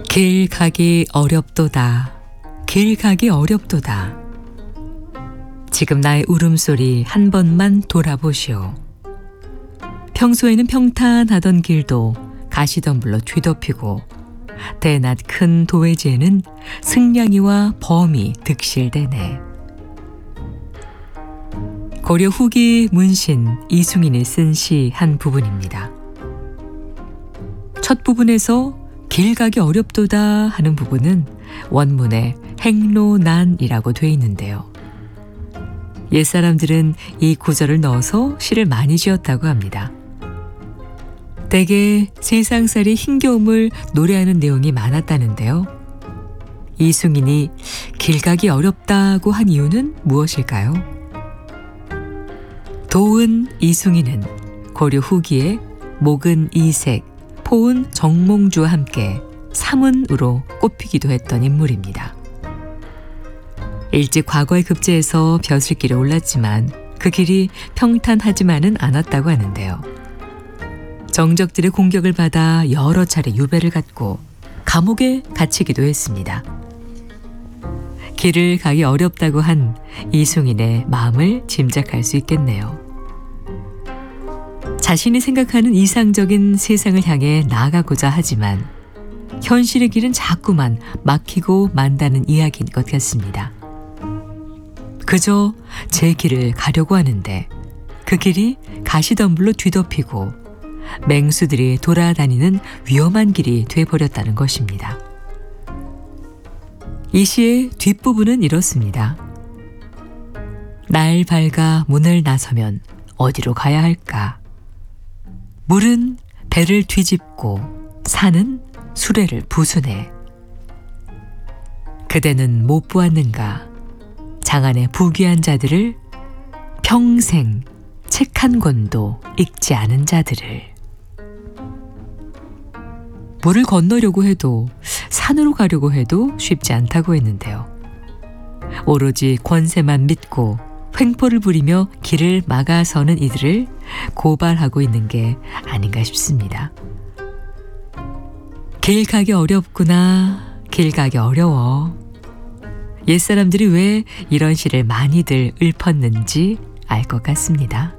길 가기 어렵도다. 길 가기 어렵도다. 지금 나의 울음소리 한 번만 돌아보시오. 평소에는 평탄하던 길도 가시덤불로 뒤덮이고 대낮 큰 도회지에는 승냥이와 범이 득실대네. 고려 후기 문신 이숭인이 쓴 시 한 부분입니다. 첫 부분에서 길 가기 어렵도다 하는 부분은 원문에 행로난이라고 돼 있는데요. 옛사람들은 이 구절을 넣어서 시를 많이 지었다고 합니다. 대개 세상살이 힘겨움을 노래하는 내용이 많았다는데요. 이숭인이 길 가기 어렵다고 한 이유는 무엇일까요? 도은 이숭인은 고려 후기에 목은 이색, 포은 정몽주와 함께 삼은으로 꼽히기도 했던 인물입니다. 일찍 과거에 급제해서 벼슬길에 올랐지만 그 길이 평탄하지만은 않았다고 하는데요. 정적들의 공격을 받아 여러 차례 유배를 갖고 감옥에 갇히기도 했습니다. 길을 가기 어렵다고 한 이숭인의 마음을 짐작할 수 있겠네요. 자신이 생각하는 이상적인 세상을 향해 나아가고자 하지만 현실의 길은 자꾸만 막히고 만다는 이야기인 것 같습니다. 그저 제 길을 가려고 하는데 그 길이 가시덤불로 뒤덮이고 맹수들이 돌아다니는 위험한 길이 돼버렸다는 것입니다. 이 시의 뒷부분은 이렇습니다. 날 밝아 문을 나서면 어디로 가야 할까? 물은 배를 뒤집고 산은 수레를 부수네. 그대는 못 보았는가? 장안의 부귀한 자들을 평생 책 한 권도 읽지 않은 자들을. 물을 건너려고 해도 산으로 가려고 해도 쉽지 않다고 했는데요. 오로지 권세만 믿고 횡포를 부리며 길을 막아서는 이들을 고발하고 있는 게 아닌가 싶습니다. 길 가기 어렵구나. 길 가기 어려워. 옛사람들이 왜 이런 시를 많이들 읊었는지 알 것 같습니다.